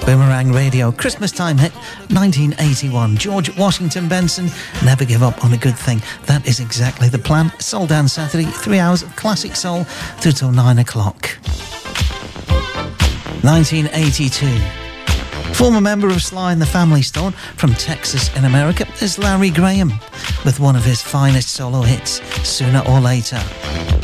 Boomerang Radio, Christmas time hit, 1981. George Washington Benson, Never Give Up on a Good Thing. That is exactly the plan. Soul Dance Saturday, 3 hours of classic soul through till 9 o'clock. 1982. Former member of Sly and the Family Stone from Texas in America is Larry Graham with one of his finest solo hits, Sooner or Later.